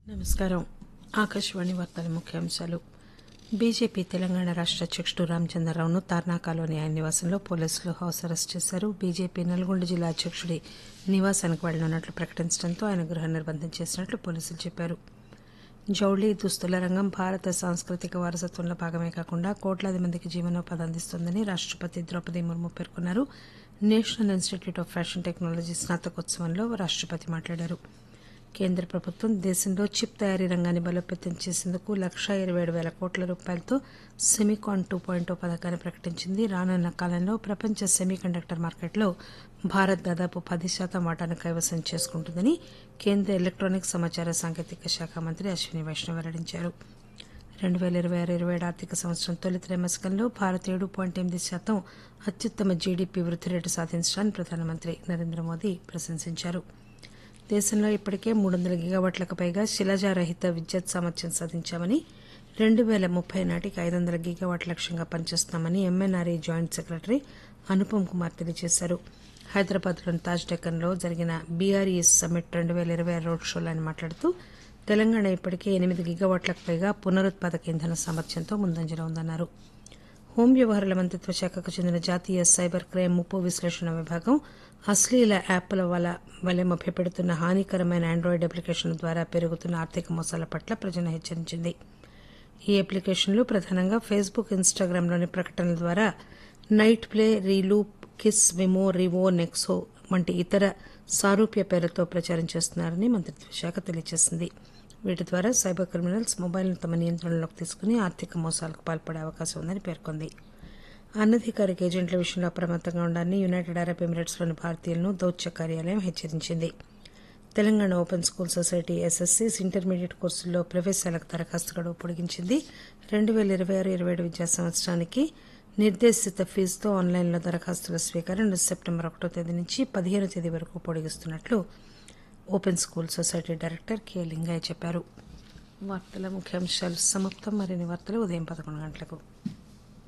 నమస్కారం. ఆకాశవాణి వార్తల ముఖ్యాంశాలు. బీజేపీ తెలంగాణ రాష్ట అధ్యకుడు రామచంద్రరావును తార్నాకలోని ఆయన నివాసంలో పోలీసులు హౌస్ అరెస్ట్ చేశారు. బీజేపీ నల్గొండ జిల్లా అధ్యకుడి నివాసానికి వెళ్లనున్నట్లు ప్రకటించడంతో ఆయన గృహ నిర్బంధం చేసినట్లు పోలీసులు చెప్పారు. జౌళి, దుస్తుల రంగం భారత సాంస్కృతిక వారసత్వంలో భాగమే కాకుండా కోట్లాది మందికి జీవనోపాధి అందిస్తోందని రాష్టపతి ద్రౌపది ముర్ము పేర్కొన్నారు. National institute of fashion technology స్నాతకోత్సవంలో రాష్టపతి మాట్లాడారు. కేంద్ర ప్రభుత్వం దేశంలో చిప్ తయారీ రంగాన్ని బలోపేతం చేసేందుకు 1,27,000 కోట్ల రూపాయలతో సెమికాన్ 2.0 పథకాన్ని ప్రకటించింది. రానున్న కాలంలో ప్రపంచ సెమీకండక్టర్ మార్కెట్లో భారత్ దాదాపు 10% వాటాను కైవసం చేసుకుంటుందని కేంద్ర ఎలక్టానిక్స్ సమాచార సాంకేతిక శాఖ మంత్రి అశ్విని వైష్ణవ్ వెల్లడించారు. 2026-27 ఆర్థిక సంవత్సరం తొలి త్రైమాసికంలో భారత్ 7.8% అత్యుత్తమ జీడీపీ వృద్ధి రేటు సాధించడాన్ని ప్రధానమంత్రి నరేంద్ర మోదీ ప్రశంసించారు. దేశంలో ఇప్పటికే 300 గిగావాట్లకు పైగా శిలాజారహిత విద్యుత్ సామర్థ్యం సాధించామని, 2030 నాటికి 500 గిగావాట్ల లక్ష్యంగా పనిచేస్తున్నామని MNRE joint secretary Anupam Kumar తెలియజేశారు. హైదరాబాద్లోని తాజ్ డెక్కన్లో జరిగిన బీఆర్ఈ సమ్మిట్ 2026 రోడ్ షోలో ఆయన మాట్లాడుతూ తెలంగాణ ఇప్పటికే 8 గిగావాట్లకు పైగా పునరుత్పాదక ఇంధన సామర్థ్యంతో ముందంజలో ఉందన్నారు. హోం వ్యవహారాల మంత్రిత్వ శాఖకు చెందిన జాతీయ సైబర్ క్రైమ్ ముప్పు విశ్లేషణ విభాగం అశ్లీల యాప్ల వలె మభ్యపెడుతున్న హానికరమైన ఆండ్రాయిడ్ అప్లికేషన్ల ద్వారా పెరుగుతున్న ఆర్థిక మోసాల పట్ల ప్రజలను హెచ్చరించింది. ఈ అప్లికేషన్లు ప్రధానంగా ఫేస్బుక్, ఇన్స్టాగ్రామ్లోని ప్రకటనల ద్వారా నైట్ ప్లే, రీలూప్, కిస్, విమో, రివో, నెక్సో వంటి ఇతర సారూప్య పేర్లతో ప్రచారం చేస్తున్నారని మంత్రిత్వ శాఖ తెలియజేసింది. వీటి ద్వారా సైబర్ క్రిమినల్స్ మొబైల్ను తమ నియంత్రణలోకి తీసుకుని ఆర్థిక మోసాలకు పాల్పడే అవకాశం ఉందని పేర్కొంది. అనధికారిక ఏజెంట్ల విషయంలో అప్రమత్తంగా ఉండాలని యునైటెడ్ అరబ్ ఎమిరేట్స్లోని భారతీయులను దౌత్య కార్యాలయం హెచ్చరించింది. Telangana open school society ఎస్ఎస్సీస్ intermediate కోర్సుల్లో ప్రవేశాలకు దరఖాస్తు గడువు పొడిగించింది. 2026-27 విద్యా సంవత్సరానికి నిర్దేశిత ఫీజుతో ఆన్లైన్లో దరఖాస్తుల స్వీకారం సెప్టెంబర్ 1వ తేదీ నుంచి 15వ తేదీ వరకు పొడిగిస్తున్నట్లు open school society director K Lingaiah చెప్పారు. వార్తల ముఖ్యాంశాలు సమాప్తం. మరిన్ని వార్తలు ఉదయం 11 గంటలకు.